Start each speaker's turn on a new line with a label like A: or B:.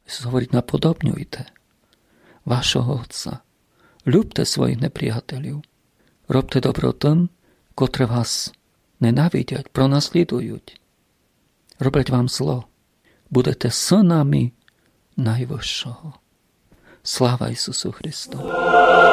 A: Ісус говорить, наподобнюйте вашого Отця. Любте своїх неприятелів. Робте добро тим, котрі вас ненавидять, пронаслідують. Роблять вам зло. Будете синами Найвищого. Слава Ісусу Христу!